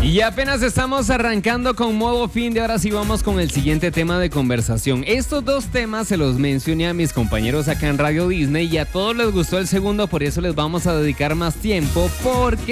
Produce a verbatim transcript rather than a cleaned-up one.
Y apenas estamos arrancando con modo fin de ahora sí vamos con el siguiente tema de conversación. Estos dos temas se los mencioné a mis compañeros acá en Radio Disney y a todos les gustó el segundo, por eso les vamos a dedicar más tiempo porque